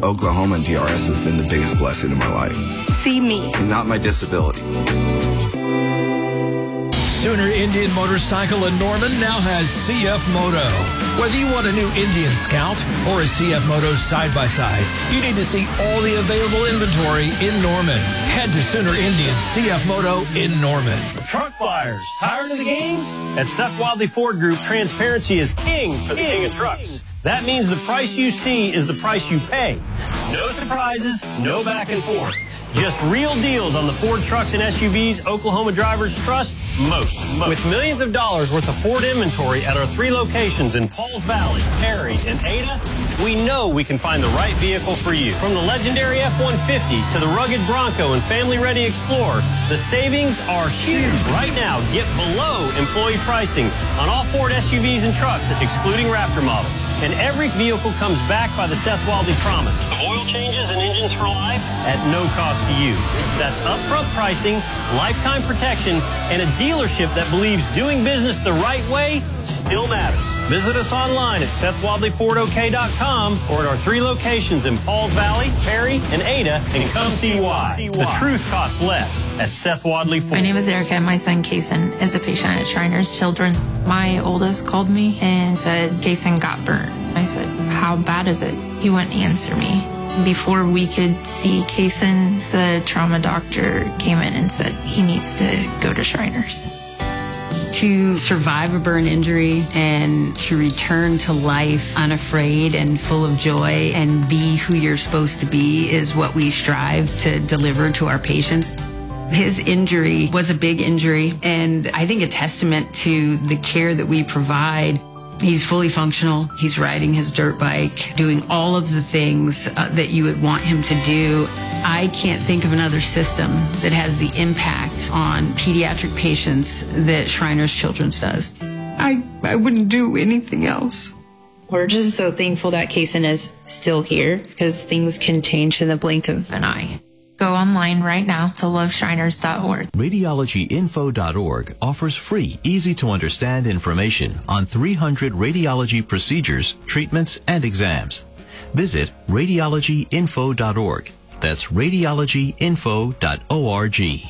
Oklahoma and DRS has been the biggest blessing in my life. See me. Not my disability. Sooner Indian Motorcycle in Norman now has CF Moto. Whether you want a new Indian Scout or a CF Moto side-by-side, you need to see all the available inventory in Norman. Head to Sooner Indian CF Moto in Norman. Truck buyers, tired of the games? At Seth Wadley Ford Group, transparency is king for the king of trucks. That means the price you see is the price you pay. No surprises, no back and forth. Just real deals on the Ford trucks and SUVs Oklahoma drivers trust most. With millions of dollars worth of Ford inventory at our 3 locations in Pauls Valley, Perry, and Ada, we know we can find the right vehicle for you. From the legendary F-150 to the rugged Bronco and family-ready Explorer, the savings are huge. Right now, get below employee pricing on all Ford SUVs and trucks, excluding Raptor models. And every vehicle comes backed by the Seth Wadley promise of oil changes and engines for life at no cost to you. That's upfront pricing, lifetime protection, and a dealership that believes doing business the right way still matters. Visit us online at SethWadleyFordOK.com or at our 3 locations in Pauls Valley, Perry, and Ada, and come see why. The truth costs less at Seth Wadley Ford. My name is Erica. My son, Kason, is a patient at Shriners Children. My oldest called me and said, Kason got burnt. I said, how bad is it? He wouldn't answer me. Before we could see Kason, the trauma doctor came in and said he needs to go to Shriners. To survive a burn injury and to return to life unafraid and full of joy and be who you're supposed to be is what we strive to deliver to our patients. His injury was a big injury, and I think a testament to the care that we provide. He's fully functional. He's riding his dirt bike, doing all of the things that you would want him to do. I can't think of another system that has the impact on pediatric patients that Shriners Children's does. I wouldn't do anything else. We're just so thankful that Kason is still here because things can change in the blink of an eye. Go online right now to loveshriners.org. RadiologyInfo.org offers free, easy-to-understand information on 300 radiology procedures, treatments, and exams. Visit RadiologyInfo.org. That's RadiologyInfo.org.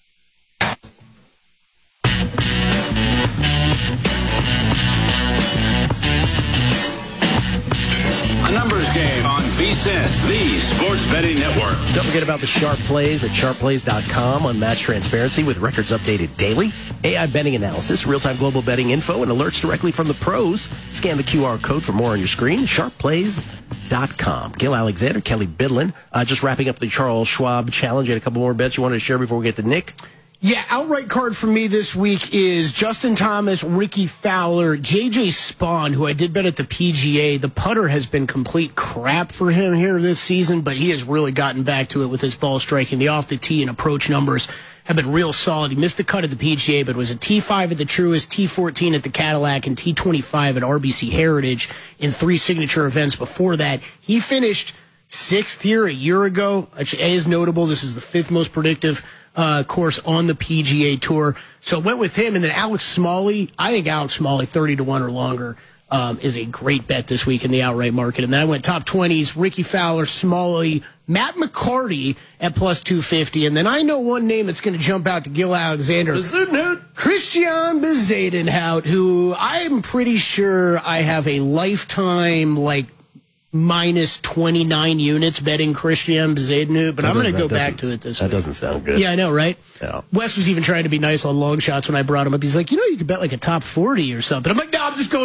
A numbers game on VSiN, the Sports Betting Network. Don't forget about the Sharp Plays at sharpplays.com. Unmatched transparency with records updated daily. AI betting analysis, real-time global betting info, and alerts directly from the pros. Scan the QR code for more on your screen. Sharpplays.com. Gil Alexander, Kelly Bidlin. Just wrapping up the Charles Schwab Challenge. You had a couple more bets you wanted to share before we get to Nick? Yeah, outright card for me this week is Justin Thomas, Ricky Fowler, J.J. Spawn, who I did bet at the PGA. The putter has been complete crap for him here this season, but he has really gotten back to it with his ball striking. The off the tee and approach numbers have been real solid. He missed the cut at the PGA, but was a T5 at the Truist, T14 at the Cadillac, and T25 at RBC Heritage in 3 signature events before that. He finished 6th here a year ago, which is notable. This is the 5th most predictive course on the PGA Tour. So went with him. And then Alex Smalley. I think Alex Smalley, 30-1 or longer, is a great bet this week in the outright market. And then I went top 20s, Ricky Fowler, Smalley, Matt McCarty at plus 250. And then I know one name that's going to jump out to Gil Alexander. Christian Bezuidenhout, who I'm pretty sure I have a lifetime, minus 29 units betting Christian Bezuidenhout, but I'm going to go back to it this week. That doesn't sound good. Yeah, I know, right? Yeah. Wes was even trying to be nice on long shots when I brought him up. He's like, you could bet a top 40 or something. I'm like, no, I'm just going